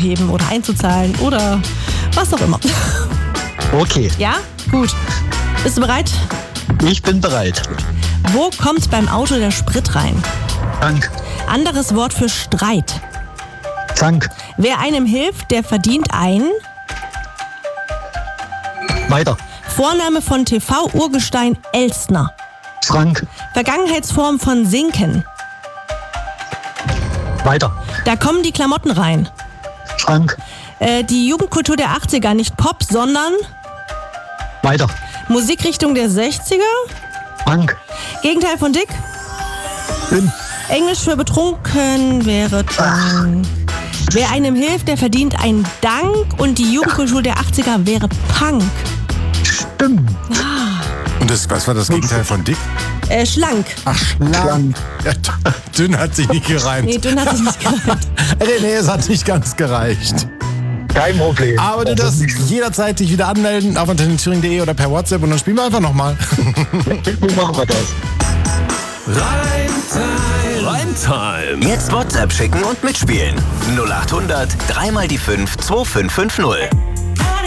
abzuheben oder einzuzahlen oder was auch immer. Okay, Ja? Gut. Bist du bereit? ich bin bereit. Wo kommt beim Auto der Sprit rein? Tank, Anderes Wort für Streit. Tank, Wer einem hilft, der verdient ein weiter. Vorname von TV-Urgestein Elstner. Frank, Vergangenheitsform von sinken. weiter. Da kommen die Klamotten rein. Frank, Die Jugendkultur der 80er, nicht Pop, sondern weiter. Musikrichtung der 60er. Frank, Gegenteil von dick. dünn, Englisch für betrunken wäre drunk. Wer einem hilft, der verdient einen Dank. Und die Jugendkultur der 80er wäre Punk. stimmt. Und was war das Gegenteil von dick? Schlank. Ach, schlank. Ja, dünn hat sich nicht gereimt. Nee, dünn hat sich nicht gereimt. Nee, es hat nicht ganz gereicht. Kein Problem. Aber du darfst jederzeit dich wieder anmelden auf antennethüringen.de oder per WhatsApp und dann spielen wir einfach nochmal. Wie machen wir das? Reimtime. Jetzt WhatsApp schicken und mitspielen. 0800 3 mal die 5 2550.